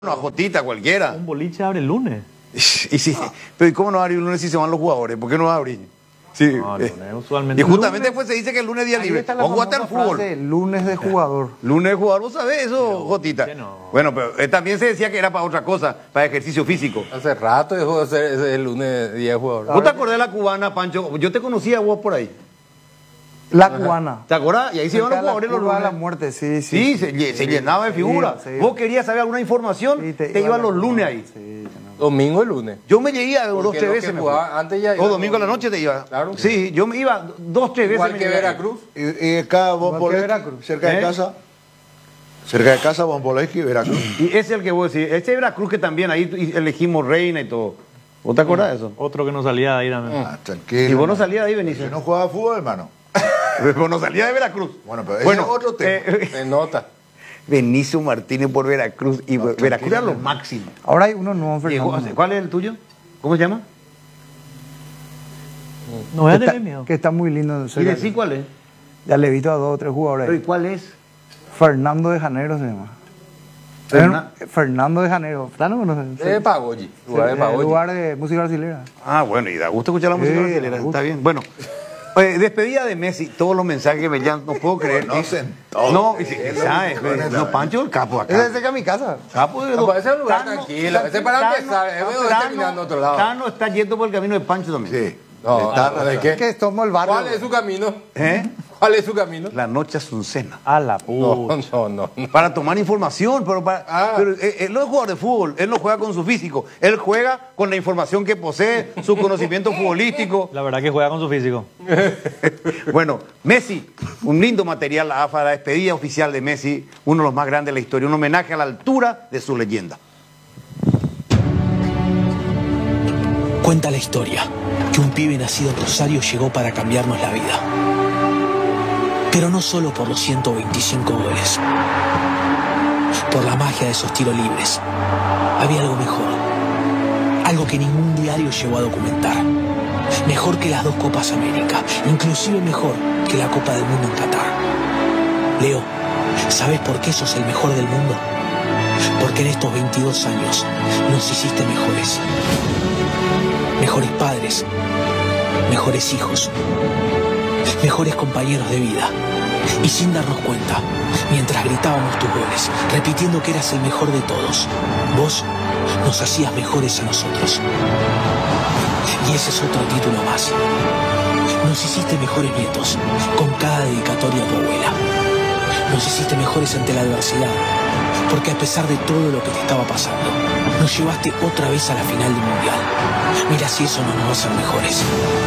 una jotita cualquiera. Un boliche abre el lunes. Y sí, pero ¿y cómo no abre el lunes si se van los jugadores? ¿Por qué no abre? Sí, No, el lunes, usualmente. y justamente después se dice que el lunes es día libre. Está la O jugaste al famosa fútbol. frase, lunes de jugador. Lunes de jugador, ¿vos sabés eso, Jotita? que no. Bueno, pero también se decía que era para otra cosa, para ejercicio físico. Hace rato dejó de ser ese el lunes día de jugador. ¿Vos te acordás de la cubana, Pancho? Yo te conocía a vos por ahí. La cubana. ¿Te acordás? Y ahí se iban los Cerca de jugadores la los curva de lunes. la muerte, sí, Sí, sí. se llenaba de figura. Se iba. Vos querías saber alguna información, Sí, te iban los lunes ahí. Sí, Domingo y lunes. Yo me llegué dos, Porque tres los veces. que me jugaban fui. antes ya O iban domingo a la domingo. noche te iba. Claro. Sí, yo me iba dos, tres veces. Igual me que llegué ahí. Veracruz. Y acá Bomboleski, Veracruz. cerca de ¿Eh? casa. Cerca de casa, Bomboleski, Veracruz. Y ese es el que vos decís. Ese Veracruz que también ahí elegimos reina y todo. ¿Vos te acordás de eso? Otro que no salía de ahí también. Ah, tranquilo. Y vos no hermano. salías de ahí, Benicio. Yo no jugaba fútbol, hermano. Vos no salías de Veracruz. Bueno, pero ese es otro tema. Se nota. Benicio Martínez por Veracruz. Y No, Veracruz era lo tranquilo. máximo. Ahora hay uno nuevo en Llegó- Fernando. ¿Cuál es el tuyo? ¿Cómo se llama? No voy a Que tener está, miedo. que está muy lindo. ¿Y decí cuál es? Ya le he visto a 2 o 3 jugadores. Pero, ¿y ahí. cuál es? Fernando de Janeiro se llama. Fernando de Janeiro. ¿Está no conoces? De Pagoyi. Lugar de Pagoyi. Lugar de música brasileña. Ah, bueno, y da gusto escuchar la música Sí, brasileña. da gusto. Está bien. Bueno, despedida de Messi. Todos los mensajes que me llegan, no puedo creer. Conocen todo. No, y si- ¿sabes? No, Pancho, el capo acá. Ese es cerca de mi casa. Capo de No, pues ese es un lugar tranquilo. Ese es para empezar. Veo terminando otro lado. Tano está yendo por el camino de Pancho también. Sí. No, ¿de Es qué? que somos el barrio. ¿Cuál es su camino? ¿Eh? ¿Cuál es su camino? La noche Azucena. A la No, puta. no. Para tomar información, pero él no es jugador de fútbol, él no juega con su físico, él juega con la información que posee, su conocimiento futbolístico. La verdad que juega con su físico. Bueno, Messi, un lindo material, la AFA, la despedida oficial de Messi, uno de los más grandes de la historia, un homenaje a la altura de su leyenda. Cuenta la historia que un pibe nacido en Rosario llegó para cambiarnos la vida. Pero no solo por los 125 goles, por la magia de esos tiros libres. Había algo mejor, algo que ningún diario llegó a documentar. Mejor que las 2 Copas América, inclusive mejor que la Copa del Mundo en Qatar. Leo, ¿sabes por qué sos el mejor del mundo? Porque en estos 22 años nos hiciste mejores. Mejores padres, mejores hijos, mejores compañeros de vida. Y sin darnos cuenta, mientras gritábamos tus goles, repitiendo que eras el mejor de todos, vos nos hacías mejores a nosotros. Y ese es otro título más. Nos hiciste mejores nietos, con cada dedicatoria a tu abuela. Nos hiciste mejores ante la adversidad, porque a pesar de todo lo que te estaba pasando, nos llevaste otra vez a la final del Mundial. Mira si eso no nos va a hacer mejores.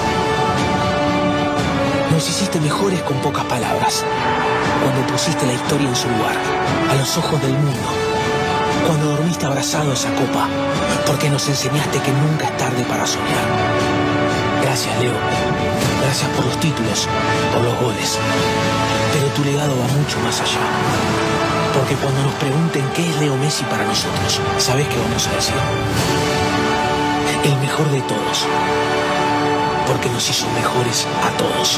Nos hiciste mejores con pocas palabras, cuando pusiste la historia en su lugar, a los ojos del mundo, cuando dormiste abrazado a esa copa, porque nos enseñaste que nunca es tarde para soñar. Gracias, Leo. Gracias por los títulos, por los goles. Pero tu legado va mucho más allá. Porque cuando nos pregunten qué es Leo Messi para nosotros, ¿sabés qué vamos a decir? El mejor de todos. Porque nos hizo mejores a todos.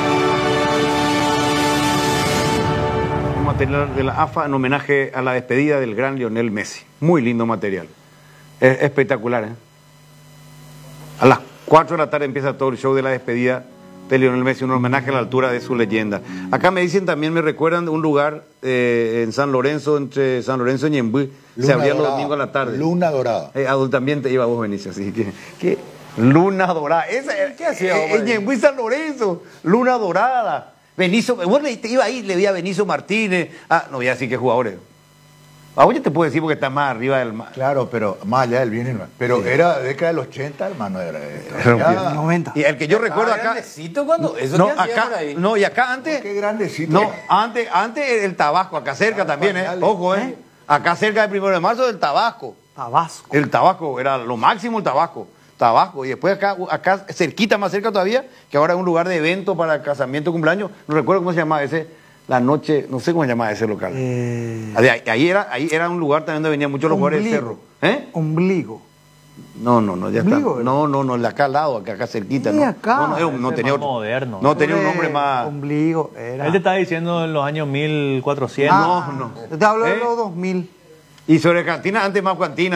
Un material de la AFA en homenaje a la despedida del gran Lionel Messi. Muy lindo material. Es espectacular, ¿eh? A las 4 de la tarde empieza todo el show de la despedida de Lionel Messi, un homenaje a la altura de su leyenda. Acá me dicen también, me recuerdan de un lugar en San Lorenzo, entre San Lorenzo y Ñemby, se abría los domingos a la tarde. Luna dorada. También te iba vos, Benicio, así que Luna Dorada. ¿Qué hacía vos, en Ñemby, San Lorenzo, Luna Dorada. Benicio, vos te iba ahí, le vi a Benicio Martínez. No voy a decir qué jugadores. Ahora ya te puedo decir porque está más arriba del mar. Claro, pero más allá del bien y el mal. Pero era década del 80, hermano. Era 90. Y el que yo recuerdo acá. Grandecito cuando eso No, que hacía por acá, ahí. no, y acá antes. Qué grandecito. No, antes el Tabasco, acá cerca también, pañales. Ojo, Acá cerca del 1 de marzo del Tabasco. Tabasco. El Tabasco, era lo máximo el Tabasco. Tabasco. Y después acá cerquita, más cerca todavía, que ahora es un lugar de evento para casamiento, cumpleaños. No recuerdo cómo se llamaba ese. La noche, no sé cómo se llamaba ese local. Ahí era un lugar también donde venían muchos los jugadores del cerro. Ombligo. No, ya está. Ombligo, No, el de acá al lado, acá cerquita. Sí, No, acá. no Ese tenía más otro. moderno. No tenía un nombre más. Ombligo. Era. Él te está diciendo en los años 1400. No. Yo te hablo de los 2000. Y sobre cantina, antes más cantina.